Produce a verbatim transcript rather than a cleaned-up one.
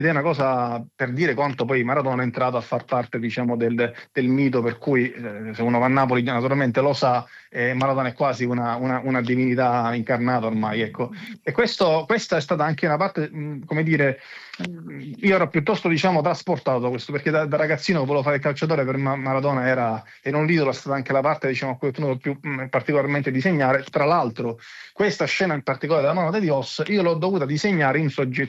ed è una cosa per dire quanto poi Maradona è entrato a far parte, diciamo, del, del mito, per cui eh, se uno va a Napoli naturalmente lo sa, eh, Maradona è quasi una, una- una divinità incarnata ormai, ecco. E questo, questa è stata anche una parte, mh, come dire, mh, io ero piuttosto, diciamo, trasportato da questo, perché da, da ragazzino volevo fare il calciatore, per Ma- Maradona era, era un idolo, è stata anche la parte, diciamo, a cui ho tenuto più mh, particolarmente disegnare. Tra l'altro, questa scena in particolare della mano di Dios, io l'ho dovuta disegnare in soggettivo,